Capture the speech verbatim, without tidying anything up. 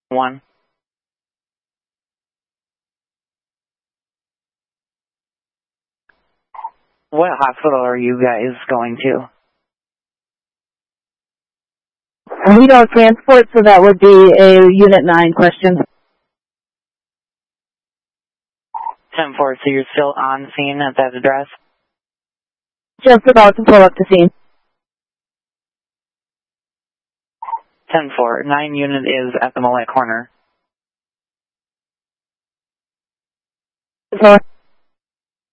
one. What hospital are you guys going to? We don't transport, so that would be a Unit nine question. ten four, so you're still on scene at that address? Just about to pull up the scene. ten four, nine unit is at the Millette corner. Four.